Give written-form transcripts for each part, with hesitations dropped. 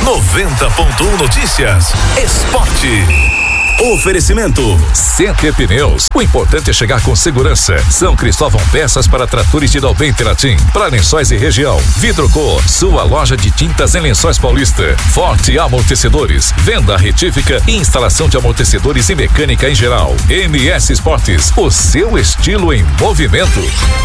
90.1 Notícias. Esporte. Oferecimento CT Pneus. O importante é chegar com segurança. São Cristóvão Peças para tratores de Dalben Teratim, para Lençóis e região. Vidroco, sua loja de tintas em Lençóis Paulista. Forte Amortecedores, venda retífica e instalação de amortecedores e mecânica em geral. MS Esportes, o seu estilo em movimento.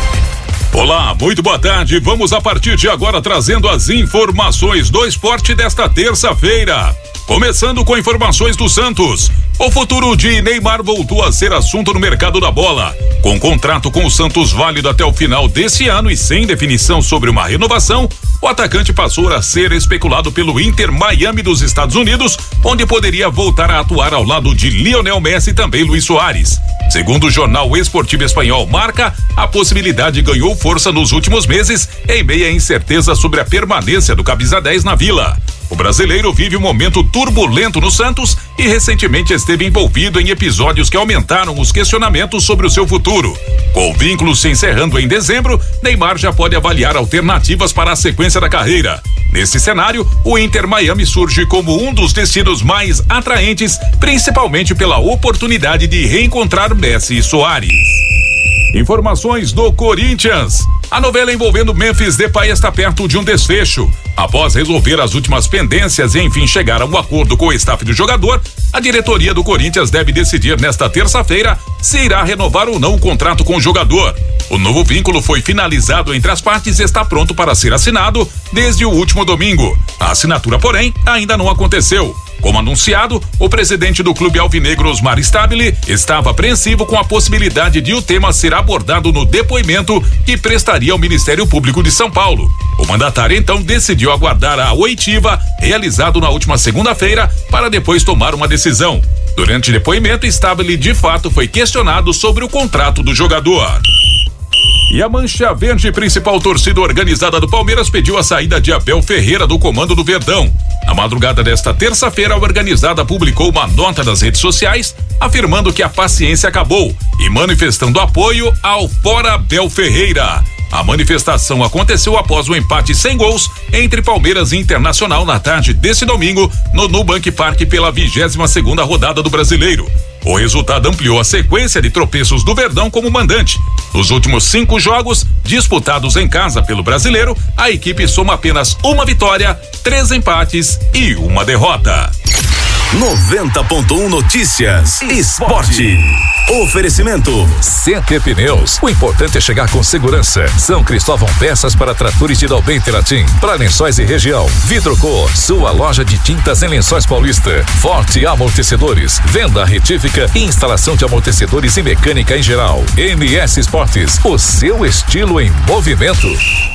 Olá, muito boa tarde. Vamos a partir de agora trazendo as informações do esporte desta terça-feira. Começando com informações do Santos. O futuro de Neymar voltou a ser assunto no mercado da bola. Com contrato com o Santos válido até o final desse ano e sem definição sobre uma renovação, o atacante passou a ser especulado pelo Inter Miami dos Estados Unidos, onde poderia voltar a atuar ao lado de Lionel Messi e também Luis Soares. Segundo o jornal esportivo espanhol Marca, a possibilidade ganhou força nos últimos meses em meio à incerteza sobre a permanência do camisa 10 na Vila. O brasileiro vive um momento turbulento no Santos e recentemente esteve envolvido em episódios que aumentaram os questionamentos sobre o seu futuro. Com o vínculo se encerrando em dezembro, Neymar já pode avaliar alternativas para a sequência da carreira. Nesse cenário, o Inter Miami surge como um dos destinos mais atraentes, principalmente pela oportunidade de reencontrar Messi e Soares. Informações do Corinthians. A novela envolvendo Memphis Depay está perto de um desfecho. Após resolver as últimas pendências e enfim chegar a um acordo com o staff do jogador, a diretoria do Corinthians deve decidir nesta terça-feira se irá renovar ou não o contrato com o jogador. O novo vínculo foi finalizado entre as partes e está pronto para ser assinado desde o último domingo. A assinatura, porém, ainda não aconteceu. Como anunciado, o presidente do clube alvinegro Osmar Stabile estava apreensivo com a possibilidade de o tema ser abordado no depoimento que prestaria ao Ministério Público de São Paulo. O mandatário então decidiu aguardar a oitiva, realizado na última segunda-feira, para depois tomar uma decisão. Durante o depoimento, Stabile de fato foi questionado sobre o contrato do jogador. E a Mancha Verde, principal torcida organizada do Palmeiras, pediu a saída de Abel Ferreira do comando do Verdão. Na madrugada desta terça-feira, a organizada publicou uma nota nas redes sociais afirmando que a paciência acabou e manifestando apoio ao Fora Abel Ferreira. A manifestação aconteceu após o empate sem gols entre Palmeiras e Internacional na tarde desse domingo no Nubank Park pela 22ª rodada do Brasileiro. O resultado ampliou a sequência de tropeços do Verdão como mandante. Nos últimos 5 jogos disputados em casa pelo Brasileiro, a equipe soma apenas uma vitória, 3 empates e uma derrota. 90.1 Notícias. Esporte. Oferecimento CT Pneus. O importante é chegar com segurança. São Cristóvão Peças para tratores de Dalben Teratim, para Lençóis e região. Vidroco, sua loja de tintas em Lençóis Paulista. Forte Amortecedores, venda retífica e instalação de amortecedores e mecânica em geral. MS Esportes, o seu estilo em movimento.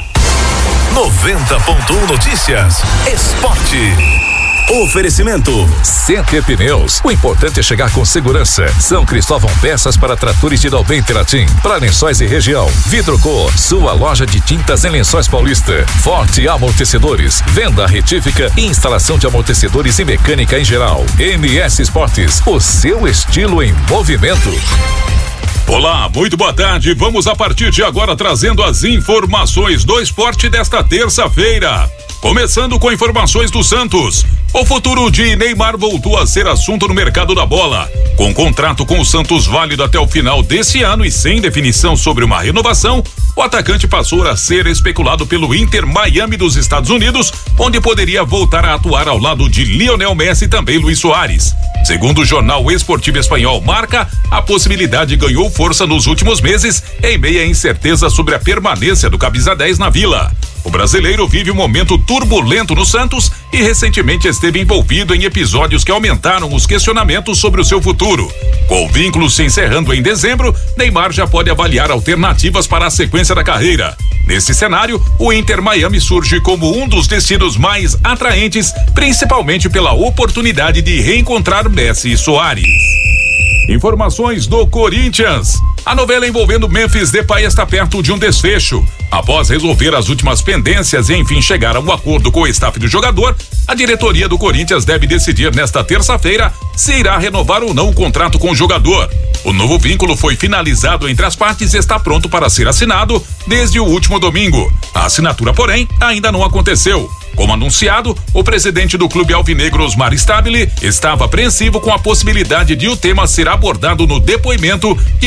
90.1 Notícias. Esporte. Oferecimento CT Pneus. O importante é chegar com segurança. São Cristóvão Peças para tratores de Dalben Teratim, para Lençóis e região. Vidroco, sua loja de tintas em Lençóis Paulista. Forte Amortecedores, venda retífica e instalação de amortecedores e mecânica em geral. MS Esportes, o seu estilo em movimento. Olá, muito boa tarde. Vamos a partir de agora trazendo as informações do esporte desta terça-feira. Começando com informações do Santos. O futuro de Neymar voltou a ser assunto no mercado da bola. Com contrato com o Santos válido até o final desse ano e sem definição sobre uma renovação, o atacante passou a ser especulado pelo Inter Miami dos Estados Unidos, onde poderia voltar a atuar ao lado de Lionel Messi e também Luis Soares. Segundo o jornal esportivo espanhol Marca, a possibilidade ganhou força nos últimos meses em meio à incerteza sobre a permanência do camisa 10 na Vila. O brasileiro vive um momento turbulento no Santos e recentemente esteve envolvido em episódios que aumentaram os questionamentos sobre o seu futuro. Com o vínculo se encerrando em dezembro, Neymar já pode avaliar alternativas para a sequência da carreira. Nesse cenário, o Inter Miami surge como um dos destinos mais atraentes, principalmente pela oportunidade de reencontrar Messi e Soares. Informações do Corinthians. A novela envolvendo Memphis Depay está perto de um desfecho. Após resolver as últimas pendências e enfim chegar a um acordo com o staff do jogador, a diretoria do Corinthians deve decidir nesta terça-feira se irá renovar ou não o contrato com o jogador. O novo vínculo foi finalizado entre as partes e está pronto para ser assinado desde o último domingo. A assinatura, porém, ainda não aconteceu. Como anunciado, o presidente do clube alvinegro, Osmar Stabile, estava apreensivo com a possibilidade de o tema ser abordado no depoimento que